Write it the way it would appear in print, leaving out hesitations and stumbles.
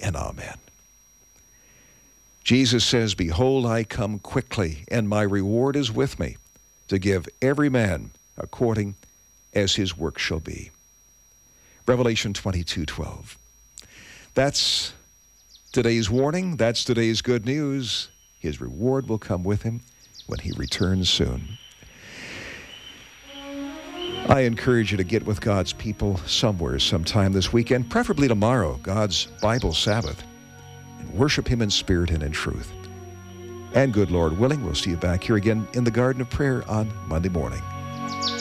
and amen. Jesus says, "Behold, I come quickly, and my reward is with me, to give every man according as his work shall be." Revelation 22:12. That's today's warning. That's today's good news. His reward will come with him when he returns soon. I encourage you to get with God's people somewhere, sometime this weekend, preferably tomorrow, God's Bible Sabbath, and worship him in spirit and in truth. And good Lord willing, we'll see you back here again in the Garden of Prayer on Monday morning.